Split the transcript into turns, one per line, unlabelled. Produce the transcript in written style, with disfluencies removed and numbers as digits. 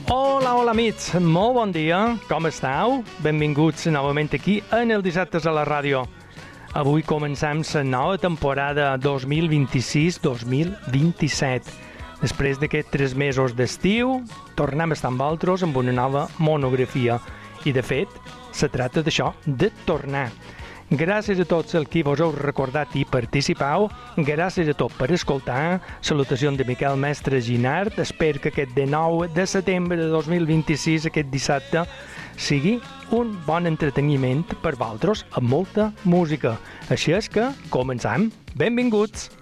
Hola, hola amics, molt bon dia, com esteu? Benvinguts novament aquí en el Dissabtes a la ràdio. Avui comencem la nova temporada 2026-2027. Després d'aquests 3 mesos d'estiu, tornem a estar amb vosaltres amb una nova monografia. I de fet, se tracta d'això, de tornar. Gràcies a tots els qui vos heu recordat i participau. Gràcies a tots per escoltar. Salutacions de Miquel Mestre Ginard. Espero que aquest 19 de setembre de 2026, aquest dissabte, sigui un bon entreteniment per vosaltres amb molta música. Així és que comencem. Benvinguts!